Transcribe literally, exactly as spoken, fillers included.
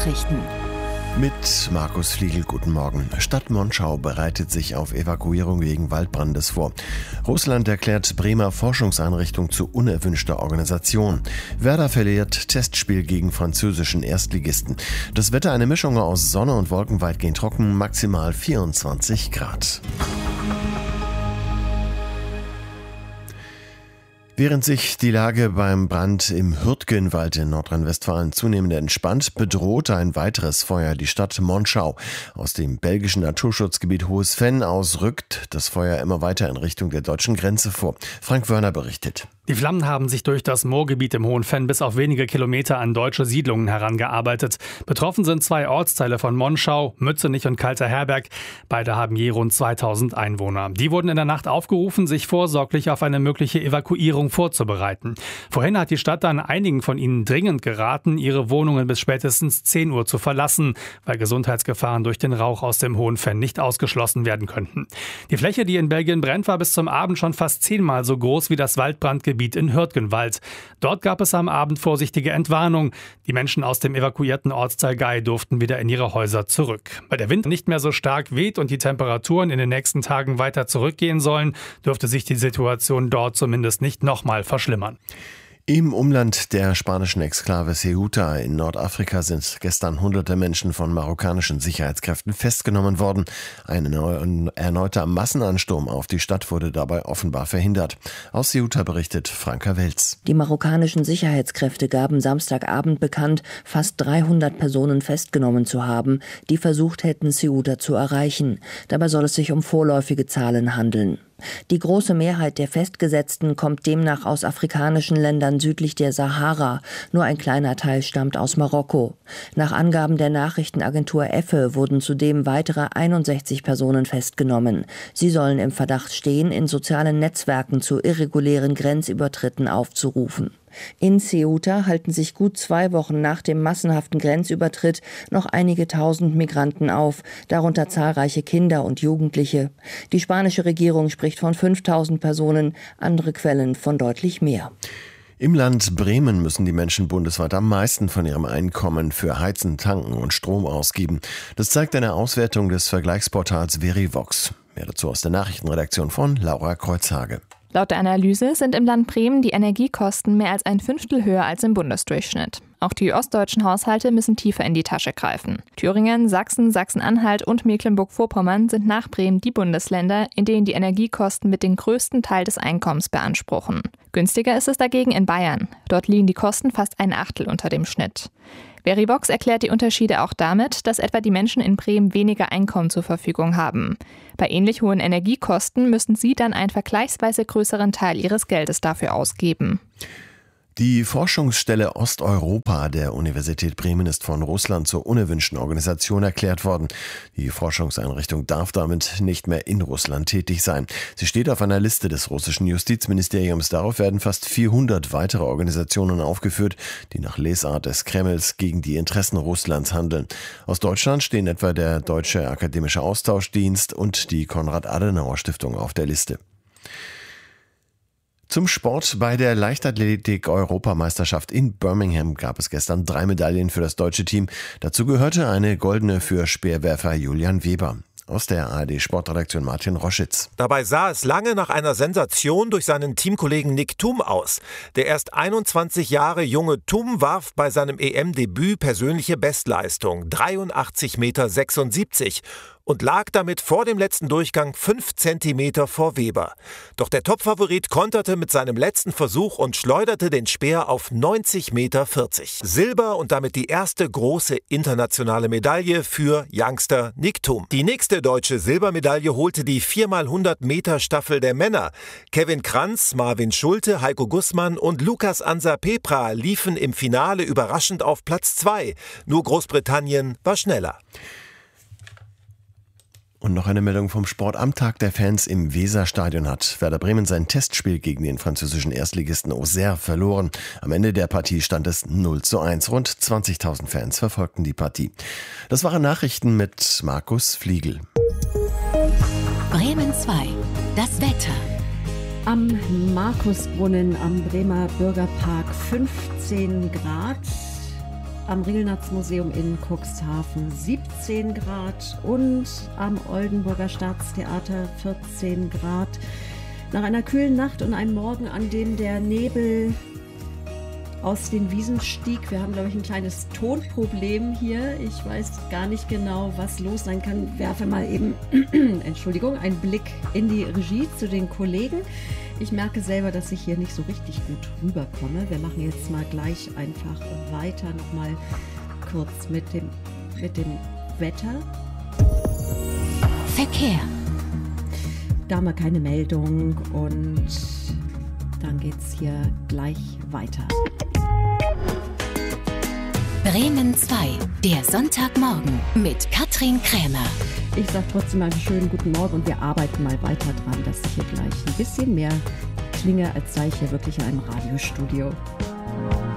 Nachrichten. Mit Markus Fliegel, guten Morgen. Stadt Monschau bereitet sich auf Evakuierung wegen Waldbrandes vor. Russland erklärt Bremer Forschungseinrichtung zu unerwünschter Organisation. Werder verliert Testspiel gegen französischen Erstligisten. Das Wetter eine Mischung aus Sonne und Wolken, weitgehend trocken, maximal vierundzwanzig Grad. Während sich die Lage beim Brand im Hürtgenwald in Nordrhein-Westfalen zunehmend entspannt, bedroht ein weiteres Feuer die Stadt Monschau. Aus dem belgischen Naturschutzgebiet Hohes Venn aus rückt das Feuer immer weiter in Richtung der deutschen Grenze vor. Frank Wörner berichtet. Die Flammen haben sich durch das Moorgebiet im Hohen Venn bis auf wenige Kilometer an deutsche Siedlungen herangearbeitet. Betroffen sind zwei Ortsteile von Monschau, Mützenich und Kalter Herberg. Beide haben je rund zweitausend Einwohner. Die wurden in der Nacht aufgerufen, sich vorsorglich auf eine mögliche Evakuierung vorzubereiten. Vorhin hat die Stadt dann einigen von ihnen dringend geraten, ihre Wohnungen bis spätestens zehn Uhr zu verlassen, weil Gesundheitsgefahren durch den Rauch aus dem Hohen Venn nicht ausgeschlossen werden könnten. Die Fläche, die in Belgien brennt, war bis zum Abend schon fast zehnmal so groß wie das Waldbrandgebiet in Hürtgenwald. Dort gab es am Abend vorsichtige Entwarnung. Die Menschen aus dem evakuierten Ortsteil Gei durften wieder in ihre Häuser zurück. Weil der Wind nicht mehr so stark weht und die Temperaturen in den nächsten Tagen weiter zurückgehen sollen, dürfte sich die Situation dort zumindest nicht nochmal verschlimmern. Im Umland der spanischen Exklave Ceuta in Nordafrika sind gestern hunderte Menschen von marokkanischen Sicherheitskräften festgenommen worden. Ein erneuter Massenansturm auf die Stadt wurde dabei offenbar verhindert. Aus Ceuta berichtet Franka Welz. Die marokkanischen Sicherheitskräfte gaben Samstagabend bekannt, fast dreihundert Personen festgenommen zu haben, die versucht hätten, Ceuta zu erreichen. Dabei soll es sich um vorläufige Zahlen handeln. Die große Mehrheit der Festgesetzten kommt demnach aus afrikanischen Ländern südlich der Sahara. Nur ein kleiner Teil stammt aus Marokko. Nach Angaben der Nachrichtenagentur EFE wurden zudem weitere einundsechzig Personen festgenommen. Sie sollen im Verdacht stehen, in sozialen Netzwerken zu irregulären Grenzübertritten aufzurufen. In Ceuta halten sich gut zwei Wochen nach dem massenhaften Grenzübertritt noch einige tausend Migranten auf, darunter zahlreiche Kinder und Jugendliche. Die spanische Regierung spricht von fünftausend Personen, andere Quellen von deutlich mehr. Im Land Bremen müssen die Menschen bundesweit am meisten von ihrem Einkommen für Heizen, Tanken und Strom ausgeben. Das zeigt eine Auswertung des Vergleichsportals Verivox. Mehr dazu aus der Nachrichtenredaktion von Laura Kreuzhage. Laut der Analyse sind im Land Bremen die Energiekosten mehr als ein Fünftel höher als im Bundesdurchschnitt. Auch die ostdeutschen Haushalte müssen tiefer in die Tasche greifen. Thüringen, Sachsen, Sachsen-Anhalt und Mecklenburg-Vorpommern sind nach Bremen die Bundesländer, in denen die Energiekosten mit den größten Teil des Einkommens beanspruchen. Günstiger ist es dagegen in Bayern. Dort liegen die Kosten fast ein Achtel unter dem Schnitt. Verivox erklärt die Unterschiede auch damit, dass etwa die Menschen in Bremen weniger Einkommen zur Verfügung haben. Bei ähnlich hohen Energiekosten müssen sie dann einen vergleichsweise größeren Teil ihres Geldes dafür ausgeben. Die Forschungsstelle Osteuropa der Universität Bremen ist von Russland zur unerwünschten Organisation erklärt worden. Die Forschungseinrichtung darf damit nicht mehr in Russland tätig sein. Sie steht auf einer Liste des russischen Justizministeriums. Darauf werden fast vierhundert weitere Organisationen aufgeführt, die nach Lesart des Kremls gegen die Interessen Russlands handeln. Aus Deutschland stehen etwa der Deutsche Akademische Austauschdienst und die Konrad-Adenauer-Stiftung auf der Liste. Zum Sport. Bei der Leichtathletik-Europameisterschaft in Birmingham gab es gestern drei Medaillen für das deutsche Team. Dazu gehörte eine goldene für Speerwerfer Julian Weber. Aus der A R D-Sportredaktion Martin Roschitz. Dabei sah es lange nach einer Sensation durch seinen Teamkollegen Nick Thum aus. Der erst einundzwanzig Jahre junge Thum warf bei seinem E M-Debüt persönliche Bestleistung, dreiundachtzig Komma sechsundsiebzig Meter, und lag damit vor dem letzten Durchgang fünf Zentimeter vor Weber. Doch der Topfavorit konterte mit seinem letzten Versuch und schleuderte den Speer auf neunzig Komma vierzig Meter. Silber und damit die erste große internationale Medaille für Youngster Nick Thum. Die nächste deutsche Silbermedaille holte die vier mal hundert Meter Staffel der Männer. Kevin Kranz, Marvin Schulte, Heiko Gussmann und Lukas Ansa-Pepra liefen im Finale überraschend auf Platz zwei. Nur Großbritannien war schneller. Und noch eine Meldung vom Sport. Am Tag der Fans im Weserstadion hat Werder Bremen sein Testspiel gegen den französischen Erstligisten Auxerre verloren. Am Ende der Partie stand es null zu eins. Rund zwanzigtausend Fans verfolgten die Partie. Das waren Nachrichten mit Markus Fliegel. Bremen zwei. Das Wetter. Am Markusbrunnen am Bremer Bürgerpark fünfzehn Grad. am Ringelnatz-Museum in Cuxhaven siebzehn Grad und am Oldenburger Staatstheater vierzehn Grad. Nach einer kühlen Nacht und einem Morgen, an dem der Nebel aus den Wiesen stieg. Wir haben, glaube ich, ein kleines Tonproblem hier. Ich weiß gar nicht genau, was los sein kann. Werfe mal eben, Entschuldigung, einen Blick in die Regie zu den Kollegen. Ich merke selber, dass ich hier nicht so richtig gut rüberkomme. Wir machen jetzt mal gleich einfach weiter. Nochmal kurz mit dem, mit dem Wetter. Verkehr. Da haben wir keine Meldung und dann geht's hier gleich weiter. Bremen zwei, der Sonntagmorgen mit Katrin Krämer. Ich sage trotzdem mal einen schönen guten Morgen und wir arbeiten mal weiter dran, dass ich hier gleich ein bisschen mehr klinge, als sei ich hier wirklich in einem Radiostudio.